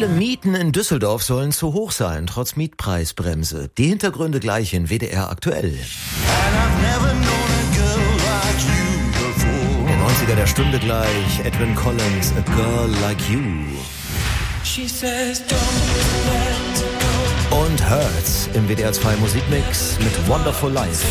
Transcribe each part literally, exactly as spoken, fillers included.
Viele Mieten in Düsseldorf sollen zu hoch sein, trotz Mietpreisbremse. Die Hintergründe gleich in W D R aktuell. Der neunziger der Stunde gleich, Edwyn Collins, A Girl Like You. Und Hurts im W D R zwei Musikmix mit Wonderful Life.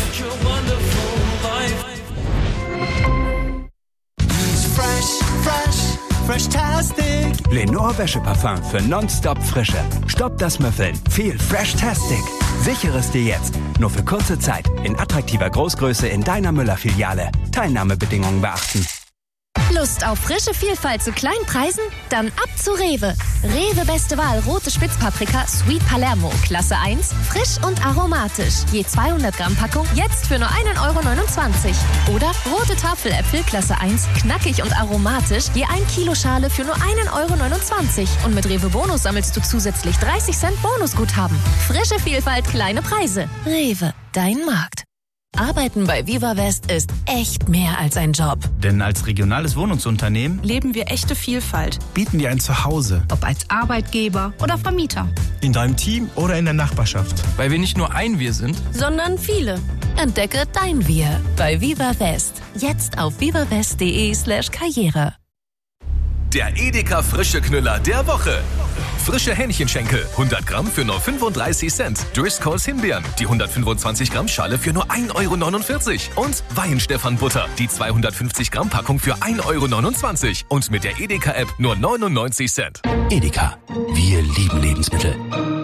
Fresh-tastic. Lenore Wäscheparfum für nonstop Frische. Stoppt das Müffeln. Viel Fresh-tastic. Sichere es dir jetzt. Nur für kurze Zeit. In attraktiver Großgröße in deiner Müller-Filiale. Teilnahmebedingungen beachten. Lust auf frische Vielfalt zu kleinen Preisen? Dann ab zu Rewe. Rewe beste Wahl rote Spitzpaprika Sweet Palermo Klasse eins, frisch und aromatisch. Je zweihundert Gramm Packung jetzt für nur ein Euro neunundzwanzig. Oder rote Tafeläpfel Klasse eins, knackig und aromatisch, je ein Kilo Schale für nur ein Euro neunundzwanzig. Und mit Rewe Bonus sammelst du zusätzlich dreißig Cent Bonusguthaben. Frische Vielfalt, kleine Preise. Rewe, dein Markt. Arbeiten bei Viva West ist echt mehr als ein Job. Denn als regionales Wohnungsunternehmen leben wir echte Vielfalt. Bieten dir ein Zuhause. Ob als Arbeitgeber oder Vermieter. In deinem Team oder in der Nachbarschaft. Weil wir nicht nur ein Wir sind, sondern viele. Entdecke dein Wir bei Viva West. Jetzt auf vivawest.de slash karriere. Der Edeka Frische Knüller der Woche. Frische Hähnchenschenkel, hundert Gramm für nur fünfunddreißig Cent. Driscolls Himbeeren, die hundertfünfundzwanzig Gramm Schale für nur ein Euro neunundvierzig. Und Weihenstephan-Butter, die zweihundertfünfzig Gramm Packung für ein Euro neunundzwanzig. Und mit der Edeka-App nur neunundneunzig Cent. Edeka, wir lieben Lebensmittel.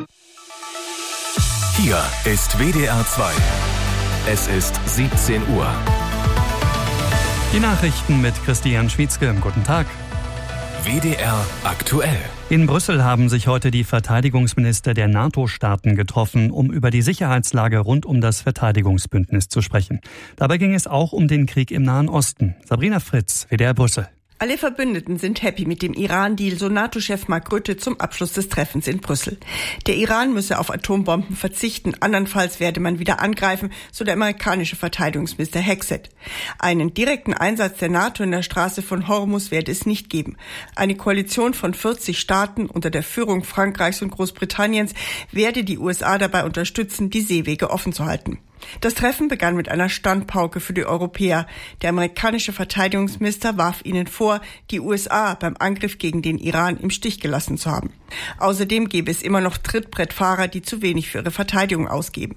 Hier ist W D R zwei. Es ist siebzehn Uhr. Die Nachrichten mit Christian Schwietzke. Guten Tag. W D R aktuell. In Brüssel haben sich heute die Verteidigungsminister der NATO-Staaten getroffen, um über die Sicherheitslage rund um das Verteidigungsbündnis zu sprechen. Dabei ging es auch um den Krieg im Nahen Osten. Sabrina Fritz, W D R Brüssel. Alle Verbündeten sind happy mit dem Iran-Deal, so NATO-Chef Mark Rutte zum Abschluss des Treffens in Brüssel. Der Iran müsse auf Atombomben verzichten, andernfalls werde man wieder angreifen, so der amerikanische Verteidigungsminister Hexet. Einen direkten Einsatz der NATO in der Straße von Hormuz werde es nicht geben. Eine Koalition von vierzig Staaten unter der Führung Frankreichs und Großbritanniens werde die U S A dabei unterstützen, die Seewege offen zu halten. Das Treffen begann mit einer Standpauke für die Europäer. Der amerikanische Verteidigungsminister warf ihnen vor, die U S A beim Angriff gegen den Iran im Stich gelassen zu haben. Außerdem gäbe es immer noch Trittbrettfahrer, die zu wenig für ihre Verteidigung ausgeben.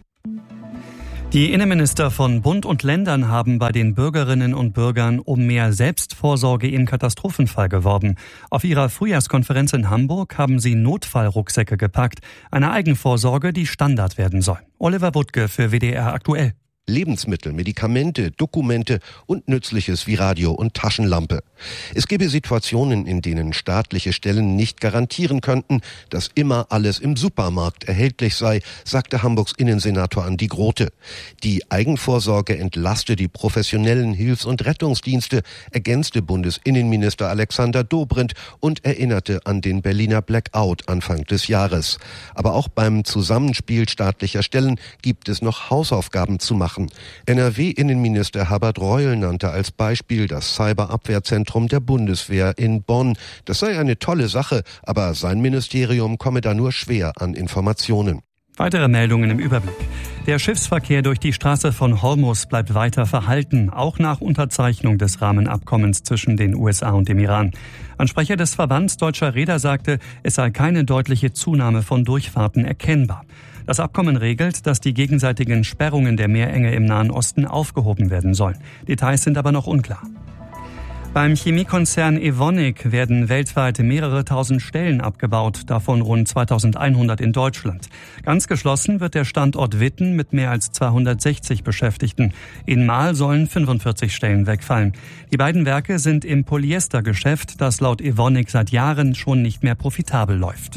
Die Innenminister von Bund und Ländern haben bei den Bürgerinnen und Bürgern um mehr Selbstvorsorge im Katastrophenfall geworben. Auf ihrer Frühjahrskonferenz in Hamburg haben sie Notfallrucksäcke gepackt, eine Eigenvorsorge, die Standard werden soll. Oliver Wuttke für W D R aktuell. Lebensmittel, Medikamente, Dokumente und Nützliches wie Radio und Taschenlampe. Es gebe Situationen, in denen staatliche Stellen nicht garantieren könnten, dass immer alles im Supermarkt erhältlich sei, sagte Hamburgs Innensenator Andi Grote. Die Eigenvorsorge entlaste die professionellen Hilfs- und Rettungsdienste, ergänzte Bundesinnenminister Alexander Dobrindt und erinnerte an den Berliner Blackout Anfang des Jahres. Aber auch beim Zusammenspiel staatlicher Stellen gibt es noch Hausaufgaben zu machen. N R W-Innenminister Herbert Reul nannte als Beispiel das Cyberabwehrzentrum der Bundeswehr in Bonn. Das sei eine tolle Sache, aber sein Ministerium komme da nur schwer an Informationen. Weitere Meldungen im Überblick. Der Schiffsverkehr durch die Straße von Hormuz bleibt weiter verhalten, auch nach Unterzeichnung des Rahmenabkommens zwischen den U S A und dem Iran. Ein Sprecher des Verbands Deutscher Reeder sagte, es sei keine deutliche Zunahme von Durchfahrten erkennbar. Das Abkommen regelt, dass die gegenseitigen Sperrungen der Meerenge im Nahen Osten aufgehoben werden sollen. Details sind aber noch unklar. Beim Chemiekonzern Evonik werden weltweit mehrere tausend Stellen abgebaut, davon rund zweitausendeinhundert in Deutschland. Ganz geschlossen wird der Standort Witten mit mehr als zweihundertsechzig Beschäftigten. In Marl sollen fünfundvierzig Stellen wegfallen. Die beiden Werke sind im Polyestergeschäft, das laut Evonik seit Jahren schon nicht mehr profitabel läuft.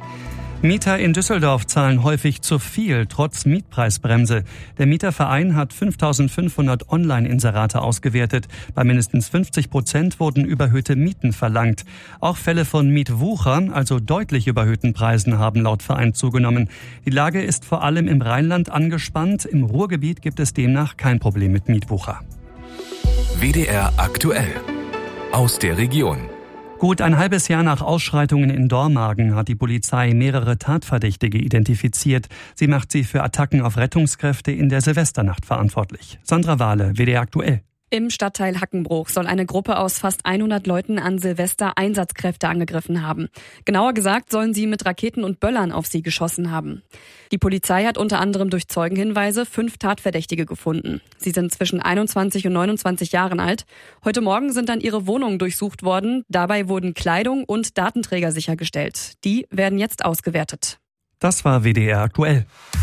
Mieter in Düsseldorf zahlen häufig zu viel, trotz Mietpreisbremse. Der Mieterverein hat fünftausendfünfhundert Online-Inserate ausgewertet. Bei mindestens fünfzig Prozent wurden überhöhte Mieten verlangt. Auch Fälle von Mietwucher, also deutlich überhöhten Preisen, haben laut Verein zugenommen. Die Lage ist vor allem im Rheinland angespannt. Im Ruhrgebiet gibt es demnach kein Problem mit Mietwucher. W D R aktuell. Aus der Region. Gut ein halbes Jahr nach Ausschreitungen in Dormagen hat die Polizei mehrere Tatverdächtige identifiziert. Sie macht sie für Attacken auf Rettungskräfte in der Silvesternacht verantwortlich. Sandra Wahle, W D R aktuell. Im Stadtteil Hackenbruch soll eine Gruppe aus fast hundert Leuten an Silvester Einsatzkräfte angegriffen haben. Genauer gesagt sollen sie mit Raketen und Böllern auf sie geschossen haben. Die Polizei hat unter anderem durch Zeugenhinweise fünf Tatverdächtige gefunden. Sie sind zwischen einundzwanzig und neunundzwanzig Jahren alt. Heute Morgen sind dann ihre Wohnungen durchsucht worden. Dabei wurden Kleidung und Datenträger sichergestellt. Die werden jetzt ausgewertet. Das war W D R aktuell.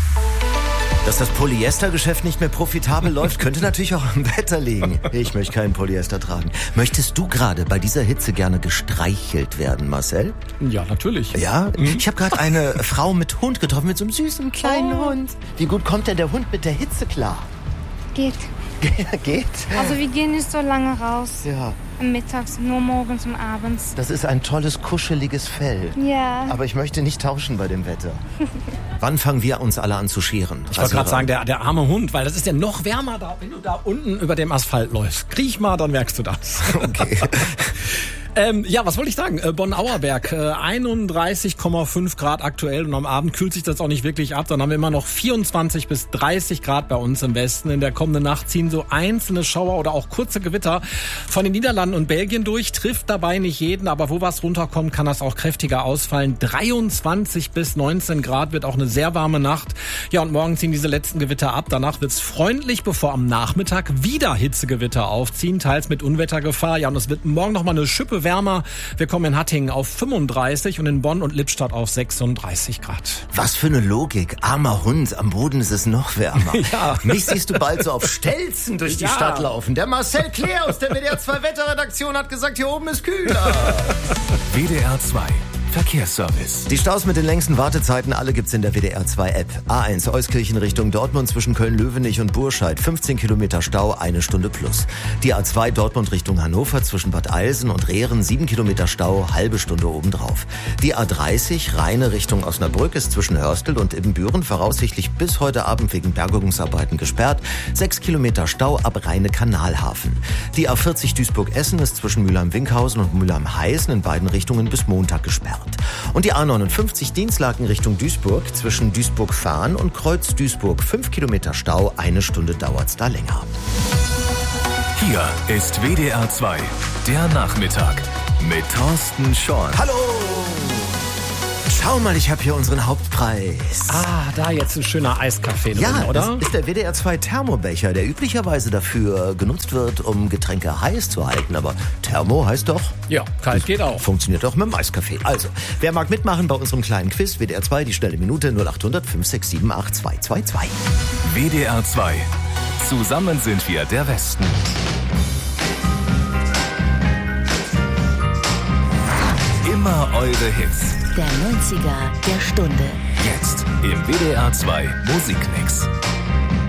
Dass das Polyestergeschäft nicht mehr profitabel läuft, könnte natürlich auch am Wetter liegen. Ich möchte keinen Polyester tragen. Möchtest du gerade bei dieser Hitze gerne gestreichelt werden, Marcel? Ja, natürlich. Ja? Mhm. Ich habe gerade eine Frau mit Hund getroffen, mit so einem süßen kleinen oh. Hund. Wie gut kommt denn der Hund mit der Hitze klar? Geht. Geht? Also wir gehen nicht so lange raus. Ja. Mittags, nur morgens und abends. Das ist ein tolles, kuscheliges Fell. Ja. Aber ich möchte nicht tauschen bei dem Wetter. Wann fangen wir uns alle an zu scheren? Ich wollte gerade sagen, der, der arme Hund, weil das ist ja noch wärmer da, wenn du da unten über dem Asphalt läufst. Kriech mal, dann merkst du das. Okay. Ähm, ja, was wollte ich sagen? Äh, Bonn-Auerberg, äh, einunddreißig Komma fünf Grad aktuell und am Abend kühlt sich das auch nicht wirklich ab. Dann haben wir immer noch vierundzwanzig bis dreißig Grad bei uns im Westen. In der kommenden Nacht ziehen so einzelne Schauer oder auch kurze Gewitter von den Niederlanden und Belgien durch. Trifft dabei nicht jeden, aber wo was runterkommt, kann das auch kräftiger ausfallen. dreiundzwanzig bis neunzehn Grad wird auch eine sehr warme Nacht. Ja, und morgen ziehen diese letzten Gewitter ab. Danach wird's freundlich, bevor am Nachmittag wieder Hitzegewitter aufziehen, teils mit Unwettergefahr. Ja, und es wird morgen noch mal eine Schippe wärmer. Wir kommen in Hattingen auf fünfunddreißig und in Bonn und Lippstadt auf sechsunddreißig Grad. Was für eine Logik. Armer Hund, am Boden ist es noch wärmer. Ja. Mich siehst du bald so auf Stelzen durch die ja. Stadt laufen. Der Marcel Claire aus der W D R zwei Wetterredaktion hat gesagt, hier oben ist kühler. W D R zwei Verkehrsservice. Die Staus mit den längsten Wartezeiten, alle gibt's in der W D R zwei App. A eins Euskirchen Richtung Dortmund zwischen Köln-Löwenich und Burscheid. fünfzehn Kilometer Stau, eine Stunde plus. Die A zwei Dortmund Richtung Hannover zwischen Bad Eilsen und Rehren. sieben Kilometer Stau, halbe Stunde obendrauf. Die A dreißig Rheine Richtung Osnabrück ist zwischen Hörstel und Ibbenbüren voraussichtlich bis heute Abend wegen Bergungsarbeiten gesperrt. sechs Kilometer Stau ab Rheine-Kanalhafen. Die A vierzig Duisburg-Essen ist zwischen Mülheim-Winkhausen und Mülheim-Heißen in beiden Richtungen bis Montag gesperrt. Und die A neunundfünfzig Dienstlaken Richtung Duisburg zwischen Duisburg-Fahn und Kreuz-Duisburg. fünf Kilometer Stau, eine Stunde dauert's da länger. Hier ist W D R zwei, der Nachmittag mit Thorsten Schorn. Hallo! Schau mal, ich habe hier unseren Hauptpreis. Ah, da jetzt ein schöner Eiskaffee drin, ja, oder? Das ist der W D R zwei Thermobecher, der üblicherweise dafür genutzt wird, um Getränke heiß zu halten. Aber Thermo heißt doch... Ja, kalt geht auch. Funktioniert auch mit dem Eiskaffee. Also, wer mag mitmachen bei unserem kleinen Quiz? W D R zwei, die schnelle Minute null acht hundert fünf sechs sieben acht zwei zwei zwei. W D R zwei. Zusammen sind wir der Westen. Immer eure Hits. Der neunziger der Stunde. Jetzt im W D R zwei Musikmix.